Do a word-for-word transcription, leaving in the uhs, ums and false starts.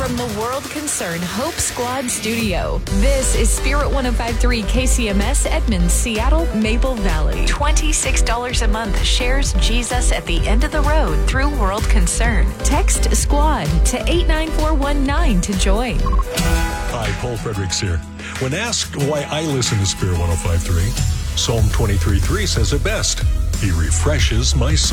from the World Concern Hope Squad studio. This is Spirit one oh five point three K C M S, Edmonds, Seattle, Maple Valley. twenty-six dollars a month shares Jesus at the end of the road through World Concern. Text SQUAD to eight nine four one nine to join. Hi, Paul Fredericks here. When asked why I listen to Spirit one oh five point three, Psalm twenty-three three says it best. He refreshes my soul.